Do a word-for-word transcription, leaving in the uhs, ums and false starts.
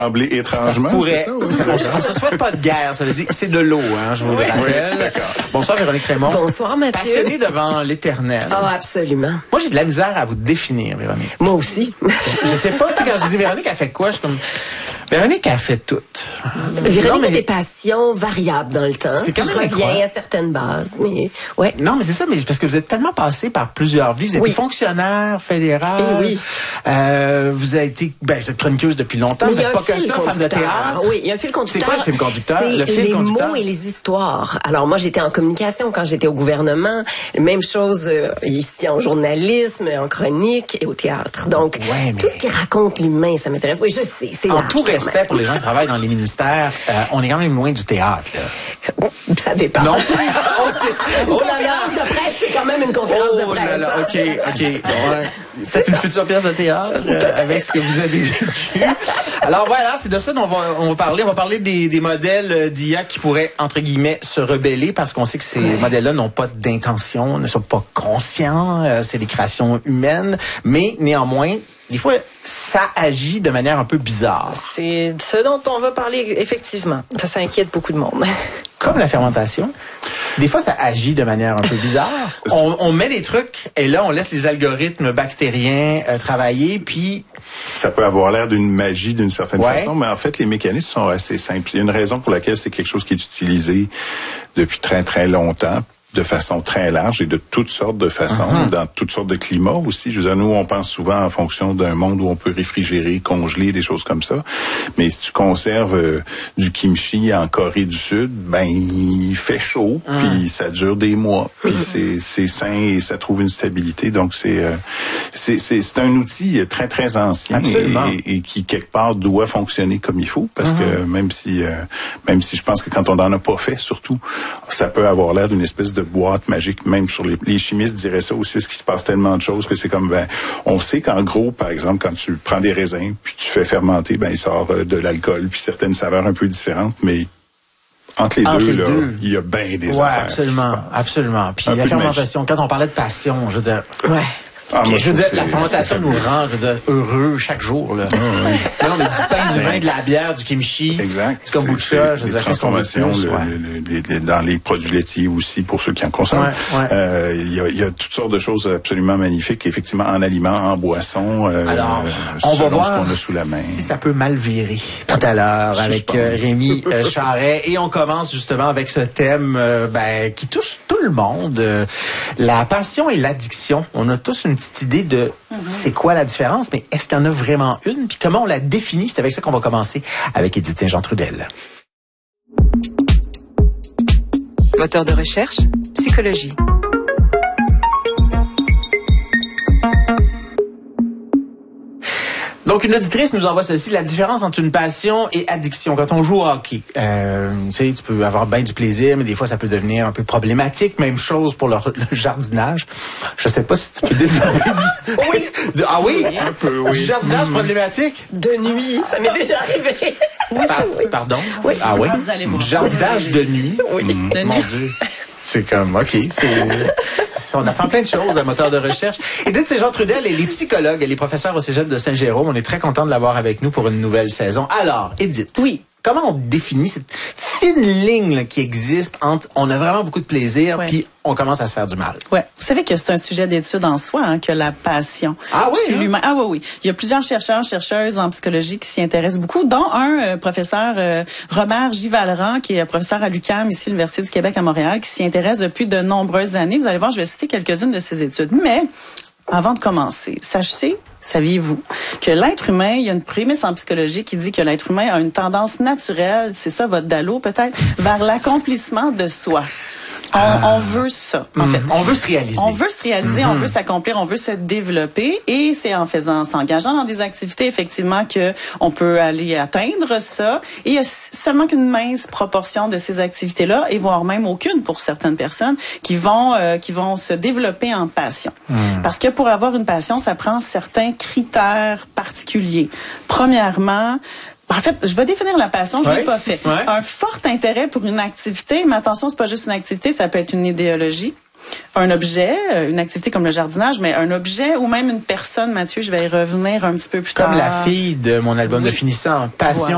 trembler étrangement, ça pourrait, c'est ça? Oui, ça, on ne se souhaite pas de guerre, ça veut dire c'est de l'eau, hein, je vous le rappelle. Oui, bonsoir Véronique Raymond. Bonsoir Mathieu. Passionnée devant l'éternel. Oh, absolument. Moi, j'ai de la misère à vous définir, Véronique. Moi aussi. Je sais pas, tu sais, quand je dis Véronique, elle fait quoi? Je suis comme... Véronique a fait tout. Véronique non, mais... a des passions variables dans le temps. C'est quand même Je reviens incroyable. à certaines bases, mais ouais. Non, mais c'est ça, mais parce que vous êtes tellement passé par plusieurs vies. Vous êtes oui. fonctionnaire fédéral. Et oui. Euh, vous avez été, ben, vous êtes chroniqueuse depuis longtemps. Mais vous n'êtes pas que ça, femme de théâtre. Oui, il y a un fil conducteur. C'est quoi le fil conducteur? C'est le fil les conducteur? mots et les histoires. Alors moi, j'étais en communication quand j'étais au gouvernement. Même chose euh, ici en journalisme, en chronique et au théâtre. Donc, ouais, mais... tout ce qui raconte l'humain, ça m'intéresse. Oui, je sais, c'est En large, tout respect même. pour les gens qui travaillent dans les ministères, euh, on est quand même loin du théâtre, là. Ça dépend. Non? Une conférence de presse, c'est quand même une conférence Oh de presse. là là, OK, OK. Ouais. C'est une future pièce de théâtre euh, avec ce que vous avez vécu. Alors voilà, c'est de ça dont on va, on va parler. On va parler des, des modèles d'I A qui pourraient, entre guillemets, se rebeller parce qu'on sait que ces ouais. modèles-là n'ont pas d'intention, ne sont pas conscients. Euh, c'est des créations humaines. Mais néanmoins, des fois, ça agit de manière un peu bizarre. C'est ce dont on va parler, effectivement. Ça, ça inquiète beaucoup de monde. Comme la fermentation. Des fois, ça agit de manière un peu bizarre. On, on met des trucs et là, on laisse les algorithmes bactériens euh, travailler, puis... Ça peut avoir l'air d'une magie d'une certaine ouais. façon, mais en fait, les mécanismes sont assez simples. Il y a une raison pour laquelle c'est quelque chose qui est utilisé depuis très, très longtemps, de façon très large et de toutes sortes de façons, uh-huh. dans toutes sortes de climats aussi. Je veux dire, nous, on pense souvent en fonction d'un monde où on peut réfrigérer, congeler, des choses comme ça. Mais si tu conserves euh, du kimchi en Corée du Sud, ben il fait chaud, uh-huh. puis ça dure des mois, puis uh-huh. c'est c'est sain et ça trouve une stabilité. Donc c'est euh, c'est c'est c'est un outil très très ancien et, et, et qui quelque part doit fonctionner comme il faut, parce uh-huh. que même si euh, même si je pense que quand on n'en a pas fait, surtout, ça peut avoir l'air d'une espèce de boîte magique, même sur les, les chimistes diraient ça aussi, parce qu'il se passe tellement de choses que c'est comme, ben, on sait qu'en gros, par exemple, quand tu prends des raisins, puis tu fais fermenter, ben, il sort euh, de l'alcool, puis certaines saveurs un peu différentes, mais entre les entre deux, les là, deux. il y a bien des ouais, affaires. Absolument, absolument. Puis un la fermentation, quand on parlait de passion, je veux dire... Ouais. Ah, moi, je veux dire, la fermentation nous rend, je veux dire, heureux chaque jour, là. Ah, oui. Là, on a du pain, du vin, de la bière, du kimchi, exact. du kombucha, je veux dire, qu'est-ce qu'on veut plus, le, ouais. le, le, le, dans les produits laitiers aussi, pour ceux qui en consomment. Ouais, ouais. Euh, il y a, il y a toutes sortes de choses absolument magnifiques, effectivement, en aliments, en boissons, euh, alors, on va voir ce qu'on a sous la main. Si ça peut mal virer tout à l'heure avec euh, Rémi euh, Charret. Et on commence justement avec ce thème euh, ben, qui touche tout le monde, euh, la passion et l'addiction. On a tous une petite idée de mm-hmm. c'est quoi la différence, mais est-ce qu'il y en a vraiment une? Puis comment on la définit? C'est avec ça qu'on va commencer avec Édith Saint-Jean-Trudel. Moteur de recherche, psychologie. Donc, une auditrice nous envoie ceci, la différence entre une passion et addiction. Quand on joue au hockey, euh, tu sais, tu peux avoir bien du plaisir, mais des fois, ça peut devenir un peu problématique. Même chose pour le, le jardinage. Je sais pas si tu peux développer du... Oui! De, ah oui? Un peu, oui. Du jardinage mmh. problématique? De nuit, ça m'est déjà arrivé. Oui, Par, oui. Pardon? Oui. Ah oui? Vous allez voir. Du jardinage de nuit? Oui. Mmh. De Mon nuit. Dieu. C'est comme, OK, c'est... On apprend plein de choses, un moteur de recherche. Édith Saint-Jean-Trudel, elle est psychologue, elle est professeure au Cégep de Saint-Jérôme. On est très content de l'avoir avec nous pour une nouvelle saison. Alors, Édith. Oui. Comment on définit cette fine ligne là, qui existe entre on a vraiment beaucoup de plaisir ouais. puis on commence à se faire du mal? Ouais. Vous savez que c'est un sujet d'étude en soi, hein, que la passion. Ah oui? Chez hein? l'humain. Ah oui, oui. Il y a plusieurs chercheurs, chercheuses en psychologie qui s'y intéressent beaucoup, dont un euh, professeur, euh, Robert Givalran, qui est professeur à l'U Q A M, ici, l'Université du Québec à Montréal, qui s'y intéresse depuis de nombreuses années. Vous allez voir, je vais citer quelques-unes de ses études. Mais, avant de commencer, sachez, saviez-vous que l'être humain, il y a une prémisse en psychologie qui dit que l'être humain a une tendance naturelle, c'est ça votre dallo peut-être, vers l'accomplissement de soi. On, ah. on veut ça, en mmh. fait. On veut se réaliser. On veut se réaliser, mmh. on veut s'accomplir, on veut se développer, et c'est en faisant, s'engageant dans des activités, effectivement, que on peut aller atteindre ça. Et il y a seulement qu'une mince proportion de ces activités-là, et voire même aucune pour certaines personnes, qui vont, euh, qui vont se développer en passion. Mmh. Parce que pour avoir une passion, ça prend certains critères particuliers. Premièrement, en fait, je vais définir la passion, je ne ouais, l'ai pas fait. Ouais. Un fort intérêt pour une activité, mais attention, c'est pas juste une activité, ça peut être une idéologie, un objet, une activité comme le jardinage, mais un objet ou même une personne, Mathieu, je vais y revenir un petit peu plus comme tard. Comme la fille de mon album oui. de finissant, passion. Voilà.